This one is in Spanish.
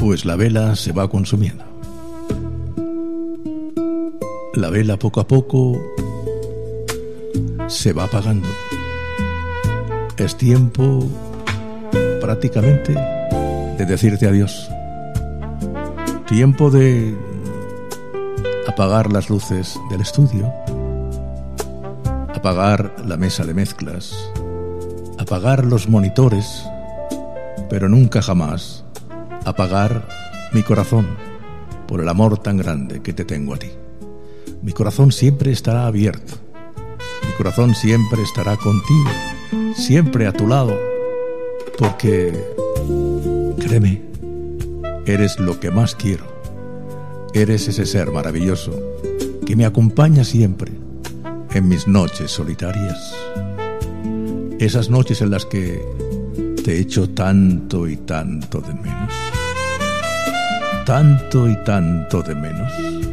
pues la vela se va consumiendo. La vela poco a poco se va apagando. Es tiempo prácticamente de decirte adiós. Tiempo de apagar las luces del estudio, apagar la mesa de mezclas, apagar los monitores, pero nunca jamás apagar mi corazón por el amor tan grande que te tengo a ti. Mi corazón siempre estará abierto, mi corazón siempre estará contigo, siempre a tu lado, porque, créeme, eres lo que más quiero. Eres ese ser maravilloso que me acompaña siempre en mis noches solitarias. Esas noches en las que te echo tanto y tanto de menos. Tanto y tanto de menos.